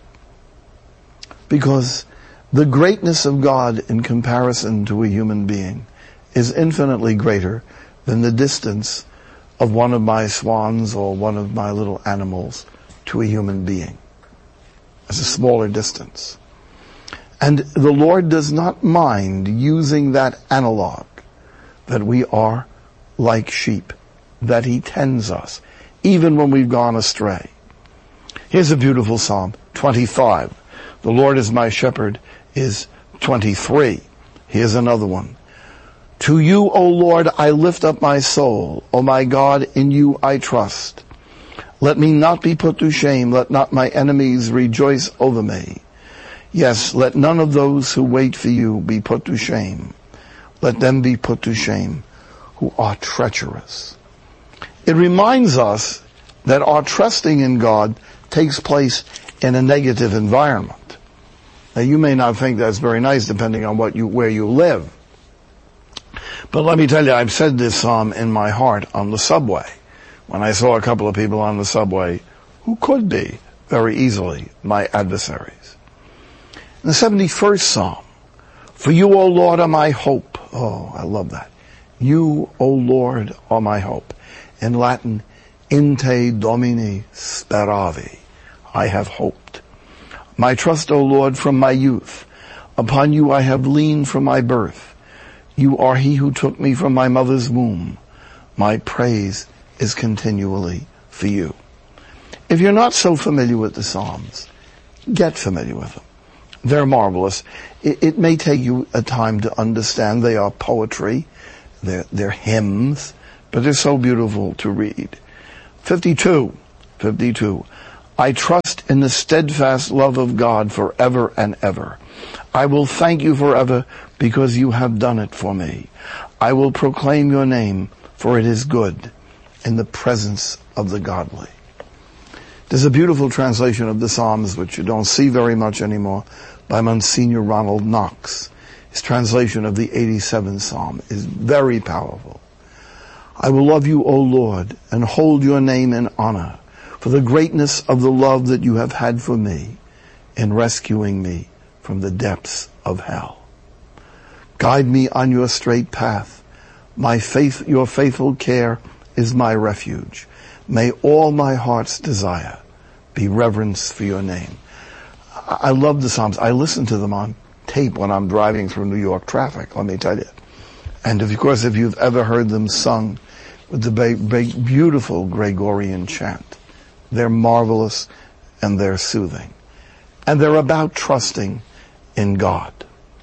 because the greatness of God in comparison to a human being is infinitely greater than the distance of one of my swans or one of my little animals to a human being. It's a smaller distance. And the Lord does not mind using that analog, that we are like sheep, that he tends us, even when we've gone astray. Here's a beautiful Psalm, twenty-five. The Lord is my shepherd is twenty-three. Here's another one. To you, O Lord, I lift up my soul. O my God, in you I trust. Let me not be put to shame. Let not my enemies rejoice over me. Yes, let none of those who wait for you be put to shame. Let them be put to shame who are treacherous. It reminds us that our trusting in God takes place in a negative environment. Now, you may not think that's very nice depending on what you, where you live. But let me tell you, I've said this psalm in my heart on the subway, when I saw a couple of people on the subway who could be very easily my adversaries. In the seventy-first Psalm, for you, O Lord, are my hope. Oh, I love that. You, O Lord, are my hope. In Latin, in te Domini speravi. I have hoped. My trust, O Lord, from my youth. Upon you I have leaned from my birth. You are he who took me from my mother's womb. My praise is continually for you. If you're not so familiar with the Psalms, get familiar with them. They're marvelous. It, it may take you a time to understand. They are poetry. They're, they're hymns, but they're so beautiful to read. fifty-two. fifty-two. I trust in the steadfast love of God forever and ever. I will thank you forever because you have done it for me. I will proclaim your name, for it is good in the presence of the godly. There's a beautiful translation of the Psalms, which you don't see very much anymore, by Monsignor Ronald Knox. His translation of the eighty-seventh Psalm is very powerful. I will love you, O Lord, and hold your name in honor for the greatness of the love that you have had for me in rescuing me from the depths of hell. Guide me on your straight path. My faith, your faithful care is my refuge. May all my heart's desire be reverence for your name. I love the Psalms. I listen to them on tape when I'm driving through New York traffic, let me tell you. And of course, if you've ever heard them sung with the ba- ba- beautiful Gregorian chant, they're marvelous and they're soothing. And they're about trusting in God.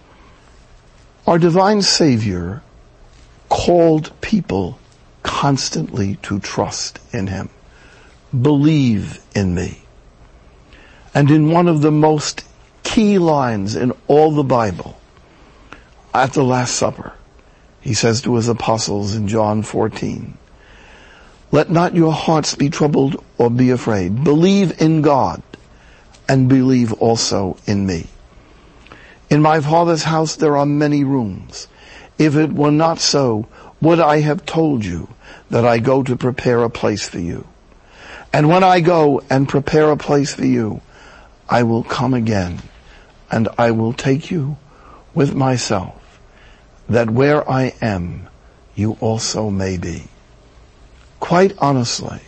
Our divine Savior called people constantly to trust in Him. Believe in me. And in one of the most key lines in all the Bible, at the Last Supper, He says to His apostles in John fourteen, let not your hearts be troubled or be afraid. Believe in God and believe also in me. In my Father's house there are many rooms. If it were not so, would I have told you that I go to prepare a place for you? And when I go and prepare a place for you, I will come again and I will take you with myself, that where I am, you also may be. Quite honestly,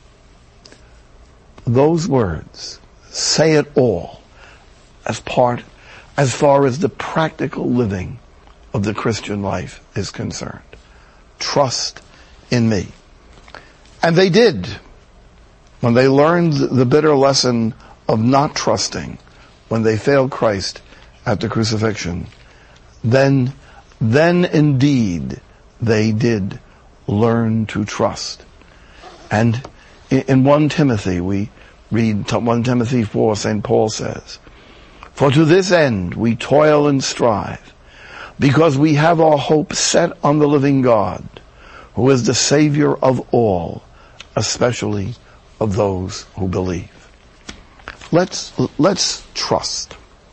those words say it all as part, as far as the practical living of the Christian life is concerned. Trust in me. And they did. When they learned the bitter lesson of not trusting, when they failed Christ at the crucifixion, then, then indeed they did learn to trust. And in First Timothy, we read First Timothy four, Saint Paul says, for to this end we toil and strive, because we have our hope set on the living God, who is the Savior of all, especially of those who believe. Let's, let's trust.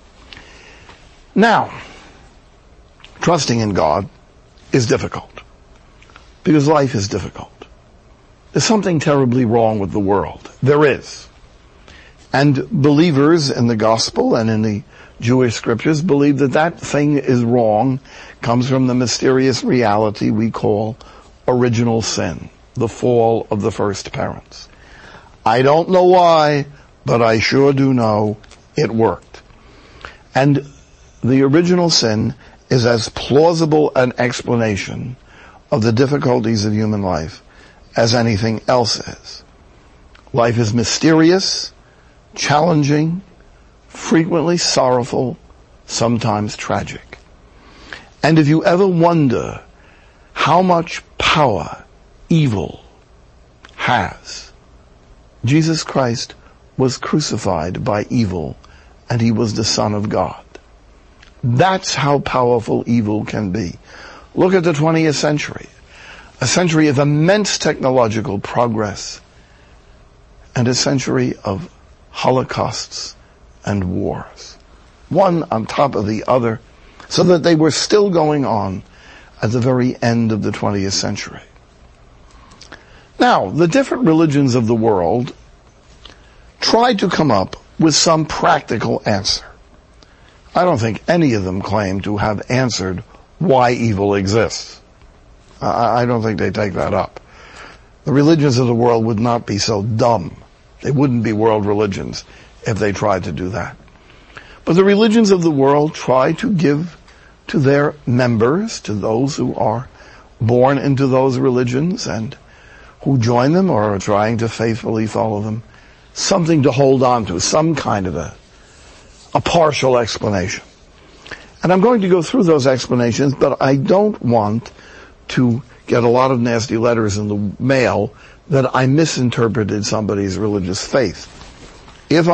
Now, trusting in God is difficult, because life is difficult. There's something terribly wrong with the world. There is. And believers in the gospel and in the Jewish scriptures believe that that thing is wrong, comes from the mysterious reality we call original sin, the fall of the first parents. I don't know why, but I sure do know it worked. And the original sin is as plausible an explanation of the difficulties of human life as anything else is. Life is mysterious, challenging, frequently sorrowful, sometimes tragic. And if you ever wonder how much power evil has, Jesus Christ was crucified by evil, and He was the Son of God. That's how powerful evil can be. Look at the twentieth century. A century of immense technological progress, and a century of holocausts and wars, one on top of the other, so that they were still going on at the very end of the twentieth century. Now, the different religions of the world try tried to come up with some practical answer. I don't think any of them claim to have answered why evil exists. I, I don't think they take that up. The religions of the world would not be so dumb. They wouldn't be world religions if they tried to do that. But the religions of the world try to give to their members, to those who are born into those religions and who join them or are trying to faithfully follow them, something to hold on to, some kind of a, a partial explanation. And I'm going to go through those explanations, but I don't want to get a lot of nasty letters in the mail that I misinterpreted somebody's religious faith. If